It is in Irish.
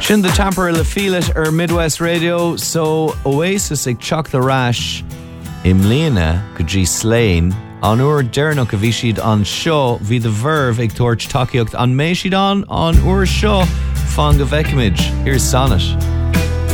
Sin de tamper le filet Midwest Radio, so Oasis ag teach the rash im Mbliana go dtí Slane an uair dearnach a bhí siad an seo bhí the Verve ag tuairt takeíocht an méid siad an uair seo fan go bhfeicimid. Here's Sonnet.